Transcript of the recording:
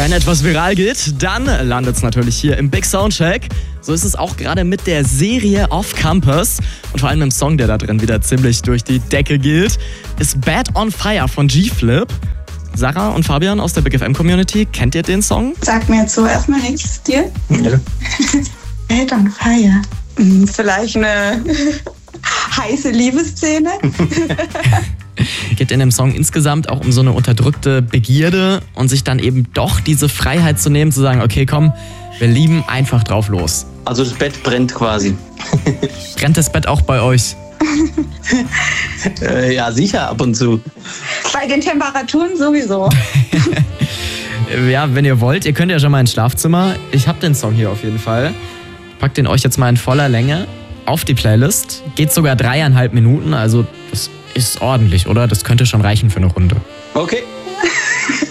Wenn etwas viral geht, dann landet es natürlich hier im Big Soundcheck. So ist es auch gerade mit der Serie Off Campus und vor allem im Song, der da drin wieder ziemlich durch die Decke geht, ist Bad on Fire von G-Flip. Sarah und Fabian aus der Big FM Community, kennt ihr den Song? Sagt mir jetzt so erstmal nichts, dir? Ja. Bad on Fire. Vielleicht eine heiße Liebesszene? Geht in dem Song insgesamt auch um so eine unterdrückte Begierde und sich dann eben doch diese Freiheit zu nehmen, zu sagen, okay, komm, wir lieben einfach drauf los. Also das Bett brennt quasi. Brennt das Bett auch bei euch? Ja, sicher, ab und zu. Bei den Temperaturen sowieso. Ja, wenn ihr wollt, ihr könnt ja schon mal ins Schlafzimmer. Ich habe den Song hier auf jeden Fall. Packt den euch jetzt mal in voller Länge auf die Playlist. Geht sogar 3,5 Minuten, also das ist ordentlich, oder? Das könnte schon reichen für eine Runde. Okay.